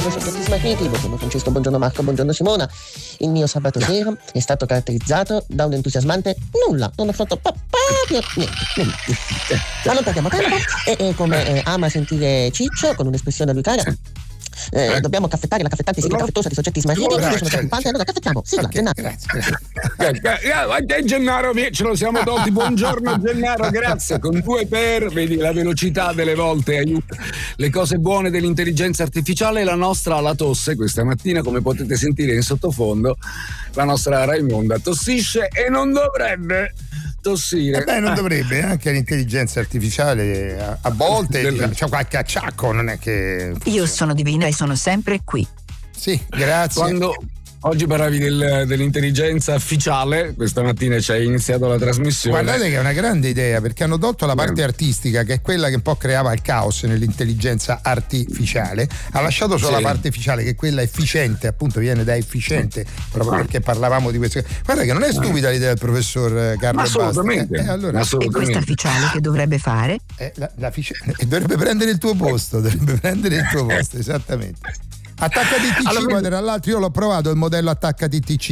buongiorno soggetti smarriti, buongiorno Francesco, buongiorno Marco, buongiorno Simona. Il mio sabato sera è stato caratterizzato da un entusiasmante nulla, non ho fatto proprio niente, nulla. Ma non perdiamo tempo e come ama sentire Ciccio con un'espressione a lui cara. Dobbiamo caffettare la caffettante sigla caffettosa di soggetti smarriti. Io sono caffettante, allora caffettiamo. Sigla, Gennaro. Grazie. Gennaro, ce lo siamo tolti. Buongiorno Gennaro, grazie. Con 2 per, vedi, la velocità delle volte aiuta. Le cose buone dell'intelligenza artificiale, la nostra la tosse questa mattina, come potete sentire in sottofondo, la nostra Raimonda tossisce e non dovrebbe tossire. Non dovrebbe, anche l'intelligenza artificiale a volte c'è qualche acciacco, non è che... Io sono divina e sono sempre qui. Sì, grazie. Quando oggi parlavi dell'intelligenza artificiale, questa mattina ci hai iniziato la trasmissione. Guardate che è una grande idea, perché hanno tolto la parte artistica, che è quella che un po' creava il caos nell'intelligenza artificiale, ha lasciato solo la parte ufficiale, che è quella efficiente, appunto viene da efficiente, proprio perché parlavamo di questo. Guarda che non è stupida l'idea del professor Carlo assolutamente. Allora, e questa ufficiale che dovrebbe fare? Dovrebbe prendere il tuo posto, esattamente. Attacca DTC, allora, poi tra l'altro io l'ho provato il modello Attacca DTC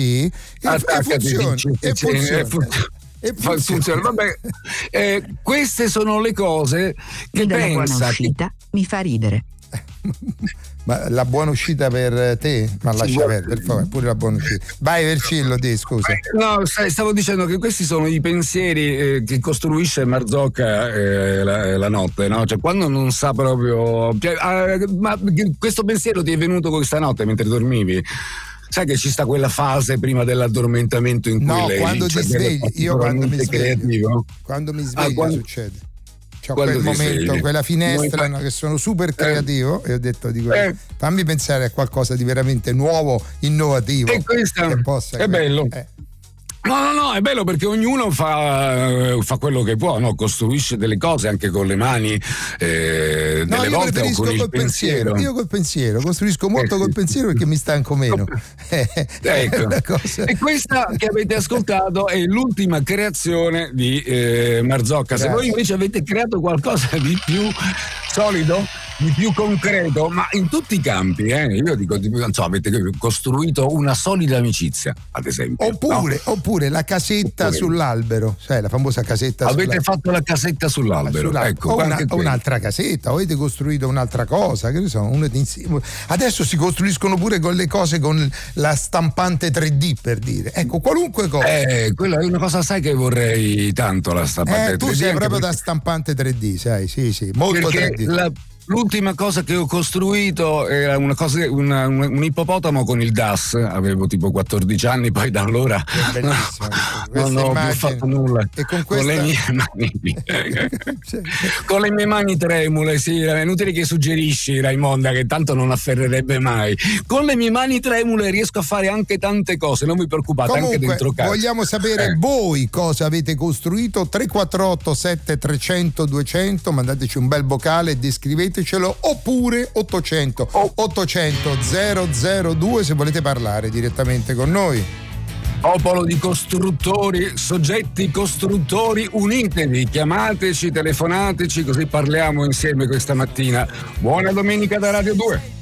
e funziona. Vabbè, queste sono le cose che pensa mi fa ridere. Ma la buona uscita per te? Ma lascia perdere, per favore, pure la buona uscita. Vai Vercillo, scusa. No, stavo dicendo che questi sono i pensieri che costruisce Marzocca la notte, no? Cioè quando non sa proprio... ma questo pensiero ti è venuto questa notte mentre dormivi? Sai che ci sta quella fase prima dell'addormentamento in cui quando ti svegli, io quando mi sveglio succede. C'ho quel momento, quella finestra che sono super creativo e ho detto fammi pensare a qualcosa di veramente nuovo, innovativo. E questo è bello. No, è bello perché ognuno fa quello che può, no? Costruisce delle cose anche con le mani, delle volte o con il pensiero. Io col pensiero, costruisco molto col pensiero perché mi stanco meno. Ecco. E questa che avete ascoltato è l'ultima creazione di Marzocca. Se voi invece avete creato qualcosa di più solido, di più concreto, ma in tutti i campi, io dico, non so, avete costruito una solida amicizia, ad esempio. Oppure la casetta sull'albero, sai, la famosa casetta avete fatto la casetta sull'albero. Ecco, o un'altra casetta, o avete costruito un'altra cosa, che ne so, adesso si costruiscono pure con le cose con la stampante 3D, per dire. Ecco, qualunque cosa. Quella è una cosa, sai, che vorrei tanto, la stampante 3D. Tu sei proprio da stampante 3D, sai, sì, molto perché 3D. L'ultima cosa che ho costruito era un ippopotamo con il DAS, avevo tipo 14 anni, poi da allora non ho più fatto nulla. E con le mie mani con le mie mani tremule, sì, è inutile che suggerisci, Raimonda, che tanto non afferrerebbe mai. Con le mie mani tremule riesco a fare anche tante cose, non vi preoccupate. Comunque, anche dentro casa vogliamo sapere voi cosa avete costruito. 348 7300 200, mandateci un bel vocale e descrivetecelo, oppure 800 002 se volete parlare direttamente con noi. Popolo di costruttori, soggetti costruttori, unitevi, chiamateci, telefonateci, così parliamo insieme questa mattina. Buona domenica da Radio 2.